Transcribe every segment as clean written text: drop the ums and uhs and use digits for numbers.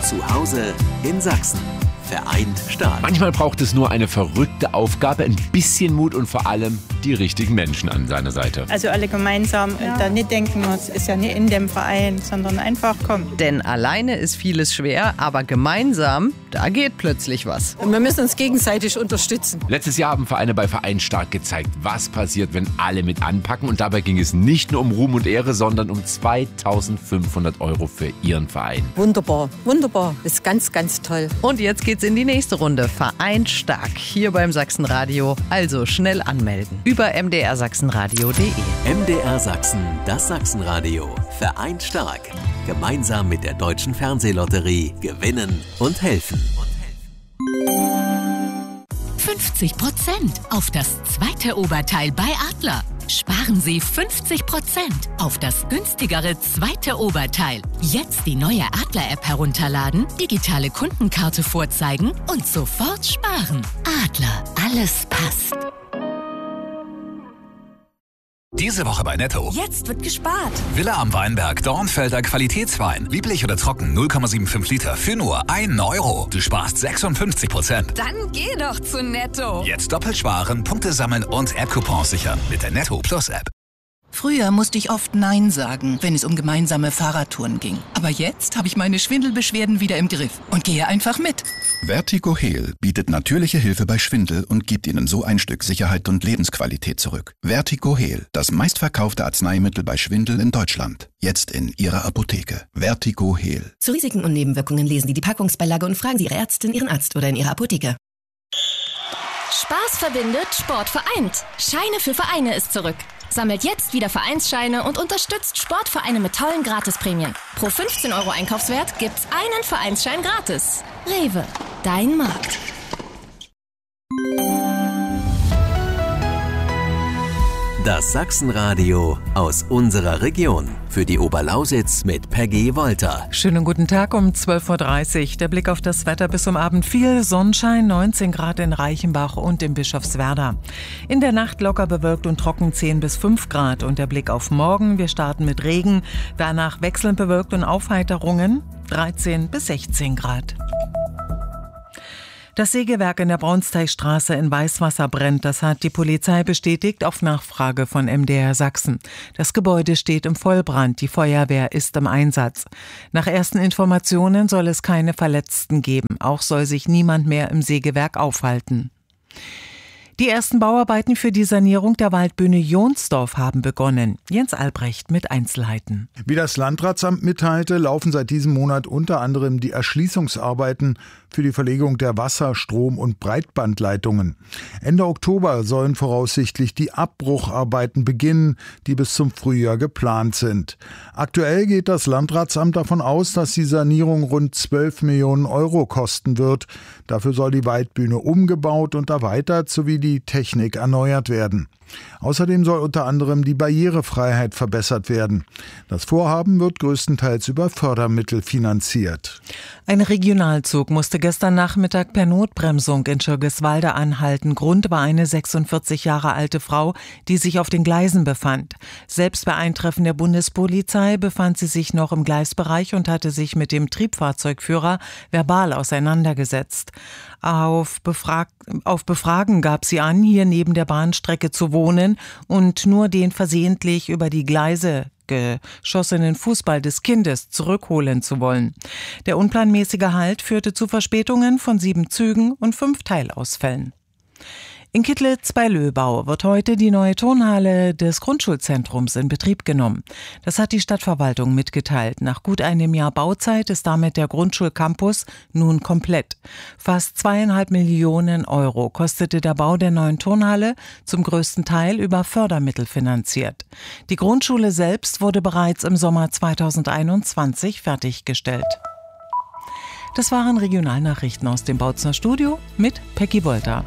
Zu Hause in Sachsen. Vereint stark. Manchmal braucht es nur eine verrückte Aufgabe, ein bisschen Mut und vor allem die richtigen Menschen an seiner Seite. Also alle gemeinsam, da nicht denken, es ist ja nicht in dem Verein, sondern einfach kommen. Denn alleine ist vieles schwer, aber gemeinsam, da geht plötzlich was. Und wir müssen uns gegenseitig unterstützen. Letztes Jahr haben Vereine bei Vereint stark gezeigt, was passiert, wenn alle mit anpacken. Und dabei ging es nicht nur um Ruhm und Ehre, sondern um 2.500 € für ihren Verein. Wunderbar, wunderbar. Ist ganz, ganz toll. Und jetzt geht's in die nächste Runde. Vereint stark hier beim Sachsenradio. Also schnell anmelden. Über mdrsachsenradio.de. MDR Sachsen, das Sachsenradio. Vereint stark. Gemeinsam mit der Deutschen Fernsehlotterie gewinnen und helfen. 50% auf das zweite Oberteil bei Adler. Sparen Sie 50% auf das günstigere zweite Oberteil. Jetzt die neue Adler-App herunterladen, digitale Kundenkarte vorzeigen und sofort sparen. Adler, alles passt. Diese Woche bei Netto. Jetzt wird gespart. Villa am Weinberg, Dornfelder Qualitätswein. Lieblich oder trocken, 0,75 Liter für nur 1 €. Du sparst 56%. Dann geh doch zu Netto. Jetzt doppelt sparen, Punkte sammeln und App-Coupons sichern mit der Netto Plus App. Früher musste ich oft Nein sagen, wenn es um gemeinsame Fahrradtouren ging. Aber jetzt habe ich meine Schwindelbeschwerden wieder im Griff und gehe einfach mit. Vertigo Heal bietet natürliche Hilfe bei Schwindel und gibt Ihnen so ein Stück Sicherheit und Lebensqualität zurück. Vertigo Heal, das meistverkaufte Arzneimittel bei Schwindel in Deutschland. Jetzt in Ihrer Apotheke. Vertigo Heal. Zu Risiken und Nebenwirkungen lesen Sie die Packungsbeilage und fragen Sie Ihre Ärztin, Ihren Arzt oder in Ihrer Apotheke. Spaß verbindet, Sport vereint. Scheine für Vereine ist zurück. Sammelt jetzt wieder Vereinsscheine und unterstützt Sportvereine mit tollen Gratisprämien. Pro 15 € Einkaufswert gibt's einen Vereinsschein gratis. Rewe, dein Markt. Das Sachsenradio aus unserer Region. Für die Oberlausitz mit Peggy Wolter. Schönen guten Tag um 12.30 Uhr. Der Blick auf das Wetter bis zum Abend. Viel Sonnenschein, 19 Grad in Reichenbach und in Bischofswerda. In der Nacht locker bewölkt und trocken 10 bis 5 Grad. Und der Blick auf morgen. Wir starten mit Regen, danach wechselnd bewölkt und Aufheiterungen 13 bis 16 Grad. Das Sägewerk in der Braunsteichstraße in Weißwasser brennt. Das hat die Polizei bestätigt auf Nachfrage von MDR Sachsen. Das Gebäude steht im Vollbrand. Die Feuerwehr ist im Einsatz. Nach ersten Informationen soll es keine Verletzten geben. Auch soll sich niemand mehr im Sägewerk aufhalten. Die ersten Bauarbeiten für die Sanierung der Waldbühne Jonsdorf haben begonnen. Jens Albrecht mit Einzelheiten. Wie das Landratsamt mitteilte, laufen seit diesem Monat unter anderem die Erschließungsarbeiten für die Verlegung der Wasser-, Strom- und Breitbandleitungen. Ende Oktober sollen voraussichtlich die Abbrucharbeiten beginnen, die bis zum Frühjahr geplant sind. Aktuell geht das Landratsamt davon aus, dass die Sanierung rund 12 Millionen € kosten wird. Dafür soll die Waldbühne umgebaut und erweitert sowie die Technik erneuert werden. Außerdem soll unter anderem die Barrierefreiheit verbessert werden. Das Vorhaben wird größtenteils über Fördermittel finanziert. Ein Regionalzug musste gestern Nachmittag per Notbremsung in Schirgiswalde anhalten. Grund war eine 46 Jahre alte Frau, die sich auf den Gleisen befand. Selbst bei Eintreffen der Bundespolizei befand sie sich noch im Gleisbereich und hatte sich mit dem Triebfahrzeugführer verbal auseinandergesetzt. Auf Befragen gab sie an, hier neben der Bahnstrecke zu wohnen und nur den versehentlich über die Gleise geschossenen Fußball des Kindes zurückholen zu wollen. Der unplanmäßige Halt führte zu Verspätungen von 7 Zügen und 5 Teilausfällen. In Kittlitz bei Löbau wird heute die neue Turnhalle des Grundschulzentrums in Betrieb genommen. Das hat die Stadtverwaltung mitgeteilt. Nach gut einem Jahr Bauzeit ist damit der Grundschulcampus nun komplett. Fast 2,5 Millionen € kostete der Bau der neuen Turnhalle, zum größten Teil über Fördermittel finanziert. Die Grundschule selbst wurde bereits im Sommer 2021 fertiggestellt. Das waren Regionalnachrichten aus dem Bautzner Studio mit Peggy Wolter.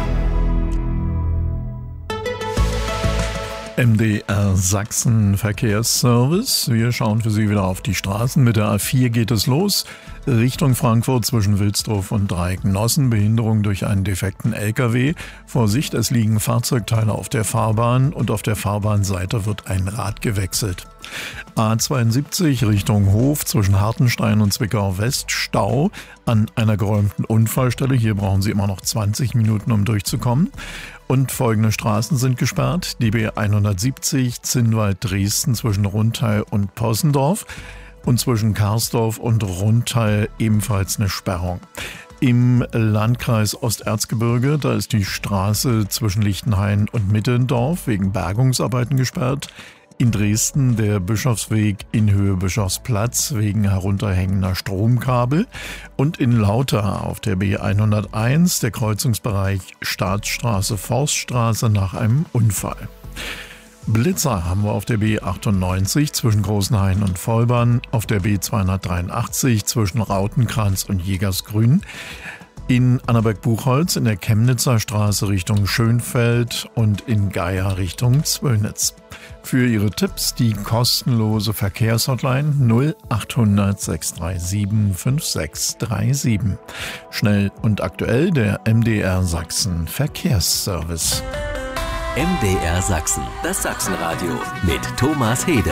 MDR Sachsen Verkehrsservice. Wir schauen für Sie wieder auf die Straßen. Mit der A4 geht es los. Richtung Frankfurt zwischen Wilsdorf und Dreiecknossen. Behinderung durch einen defekten LKW. Vorsicht, es liegen Fahrzeugteile auf der Fahrbahn und auf der Fahrbahnseite wird ein Rad gewechselt. A72 Richtung Hof zwischen Hartenstein und Zwickau West Stau an einer geräumten Unfallstelle. Hier brauchen Sie immer noch 20 Minuten, um durchzukommen. Und folgende Straßen sind gesperrt. Die B170 Zinnwald-Dresden zwischen Rundteil und Possendorf und zwischen Karsdorf und Rundteil ebenfalls eine Sperrung. Im Landkreis Osterzgebirge, da ist die Straße zwischen Lichtenhain und Mittendorf wegen Bergungsarbeiten gesperrt. In Dresden der Bischofsweg in Höhe Bischofsplatz wegen herunterhängender Stromkabel. Und in Lauter auf der B101 der Kreuzungsbereich Staatsstraße-Forststraße nach einem Unfall. Blitzer haben wir auf der B98 zwischen Großenhain und Vollbahn, auf der B283 zwischen Rautenkranz und Jägersgrün, in Annaberg-Buchholz in der Chemnitzer Straße Richtung Schönfeld und in Geier Richtung Zwönitz. Für Ihre Tipps die kostenlose Verkehrshotline 0800 637 5637. Schnell und aktuell der MDR Sachsen Verkehrsservice. MDR Sachsen, das Sachsenradio mit Thomas Hede.